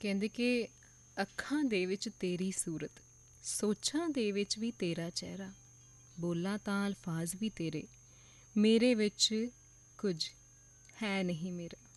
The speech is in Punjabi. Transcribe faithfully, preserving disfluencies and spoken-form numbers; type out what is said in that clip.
ਕਹਿੰਦੇ ਕਿ ਅੱਖਾਂ ਦੇ ਵਿੱਚ ਤੇਰੀ ਸੂਰਤ, ਸੋਚਾਂ ਦੇ ਵਿੱਚ ਵੀ ਤੇਰਾ ਚਿਹਰਾ, ਬੋਲਾਂ ਤਾਂ ਅਲਫਾਜ਼ ਵੀ ਤੇਰੇ, ਮੇਰੇ ਵਿੱਚ ਕੁਝ ਹੈ ਨਹੀਂ ਮੇਰਾ।